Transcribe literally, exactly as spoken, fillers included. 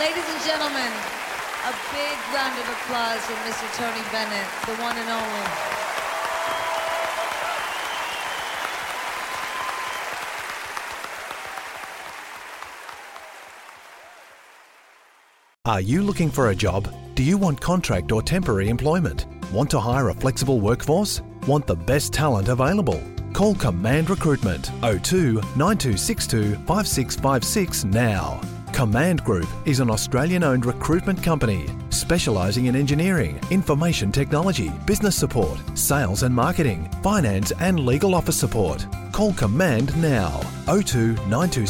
Ladies and gentlemen, a big round of applause for Mister Tony Bennett, the one and only. Are you looking for a job? Do you want contract or temporary employment? Want to hire a flexible workforce? Want the best talent available? Call Command Recruitment oh two nine two six two five six five six now. Command Group is an Australian-owned recruitment company specialising in engineering, information technology, business support, sales and marketing, finance and legal office support. Call Command now oh two nine two